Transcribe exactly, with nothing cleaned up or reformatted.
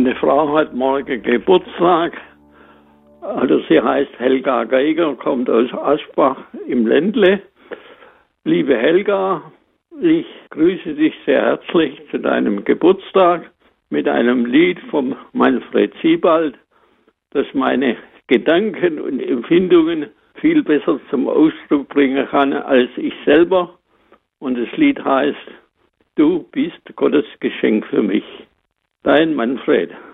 Meine Frau hat morgen Geburtstag. Also sie heißt Helga Geiger, kommt aus Aschbach im Ländle. Liebe Helga, ich grüße dich sehr herzlich zu deinem Geburtstag mit einem Lied von Manfred Siebald, das meine Gedanken und Empfindungen viel besser zum Ausdruck bringen kann als ich selber. Und das Lied heißt: Du bist Gottes Geschenk für mich. Dein Manfred.